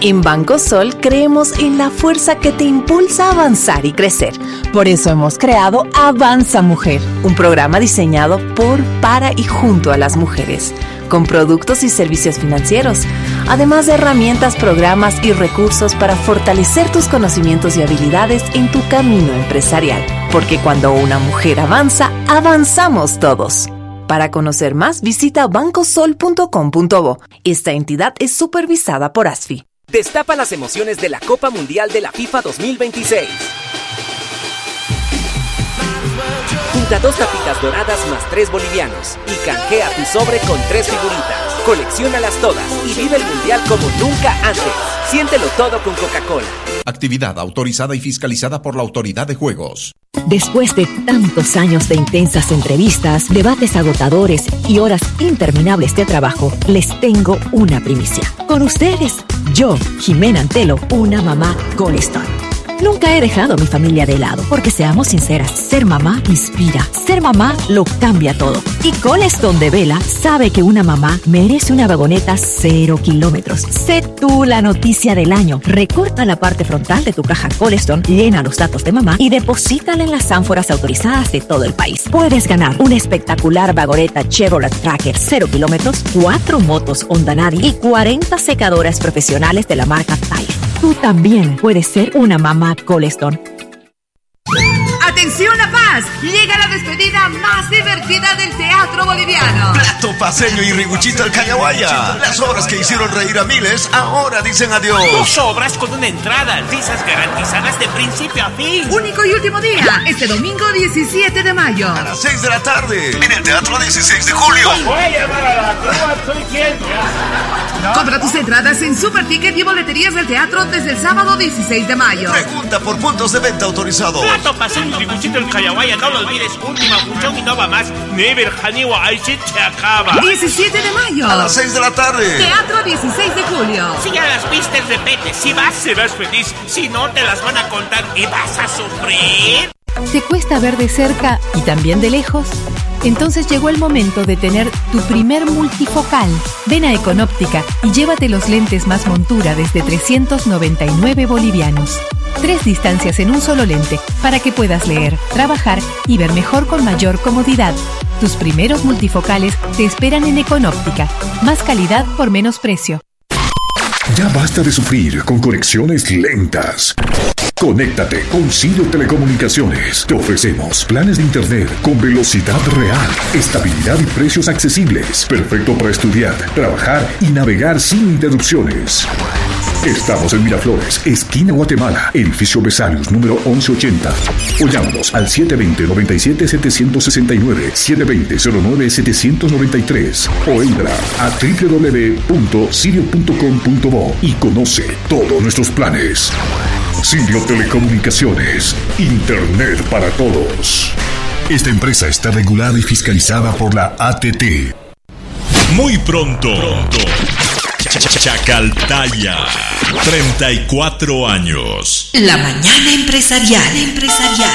En Banco Sol creemos en la fuerza que te impulsa a avanzar y crecer. Por eso hemos creado Avanza Mujer, un programa diseñado por, para y junto a las mujeres, con productos y servicios financieros, además de herramientas, programas y recursos para fortalecer tus conocimientos y habilidades en tu camino empresarial. Porque cuando una mujer avanza, avanzamos todos. Para conocer más, visita bancosol.com.bo. Esta entidad es supervisada por ASFI. Destapa las emociones de la Copa Mundial de la FIFA 2026. Junta 2 tapitas doradas más 3 bolivianos y canjea tu sobre con 3 figuritas. Colecciónalas todas y vive el Mundial como nunca antes. Siéntelo todo con Coca-Cola. Actividad autorizada y fiscalizada por la Autoridad de Juegos. Después de tantos años de intensas entrevistas, debates agotadores y horas interminables de trabajo, les tengo una primicia. Con ustedes, yo, Jimena Antelo, una mamá Coleston. Nunca he dejado a mi familia de lado, porque seamos sinceras, ser mamá inspira, ser mamá lo cambia todo. Y Coleston de Vela sabe que una mamá merece una vagoneta 0 kilómetros. Sé tú la noticia del año. Recorta la parte frontal de tu caja Coleston, llena los datos de mamá y deposítala en las ánforas autorizadas de todo el país. Puedes ganar una espectacular vagoneta Chevrolet Tracker 0 kilómetros, 4 motos Honda Nadi y 40 secadoras profesionales de la marca Tire. Tú también puedes ser una mamá Coleston. ¡Atención La Paz! Llega la despedida más divertida del teatro boliviano. Plato paceño y riguchito al Cañaguaya. Las obras que hicieron reír a miles ahora dicen adiós. 2 obras con una entrada, risas garantizadas de principio a fin. Único y último día, este domingo 17 de mayo. A las 6 de la tarde, en el Teatro 16 de Julio. Voy a llamar a la Cuba, soy quien. Compra tus entradas en Super Ticket y boleterías del teatro desde el sábado 16 de mayo. Pregunta por puntos de venta autorizados. Plato paceño y riguchito al Cañaguaya, no lo olvides, última función y no va más. Never Haniwa Aishi se acaba. 17 de mayo. A las 6 de la tarde. Teatro 16 de julio. Si ya las viste, repete. Si vas, serás feliz. Si no, te las van a contar y vas a sufrir. ¿Te cuesta ver de cerca y también de lejos? Entonces llegó el momento de tener tu primer multifocal. Ven a Econóptica y llévate los lentes más montura desde 399 bolivianos. 3 distancias en un solo lente para que puedas leer, trabajar y ver mejor con mayor comodidad. Tus primeros multifocales te esperan en Econóptica. Más calidad por menos precio. Ya basta de sufrir con conexiones lentas. Conéctate con Sirio Telecomunicaciones. Te ofrecemos planes de internet con velocidad real, estabilidad y precios accesibles. Perfecto para estudiar, trabajar y navegar sin interrupciones. Estamos en Miraflores, esquina Guatemala, edificio Besarios, número 1180. O llámanos al 720-97-769, 720-09-793. O entra a www.sirio.com.bo y conoce todos nuestros planes. Sirio Telecomunicaciones, Internet para todos. Esta empresa está regulada y fiscalizada por la ATT. Muy pronto. Chacaltaya, 34 años. La mañana empresarial.